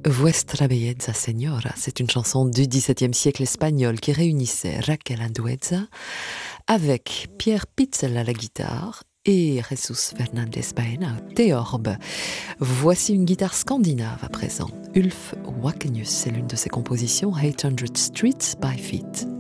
Vuestra belleza señora, c'est une chanson du XVIIe siècle espagnol qui réunissait Raquel Andueza avec Pierre Pitzel à la guitare et Jesus Fernandez Baena au théorbe. Voici une guitare scandinave à présent. Ulf Wakenius, c'est l'une de ses compositions, 800 Streets by Feet.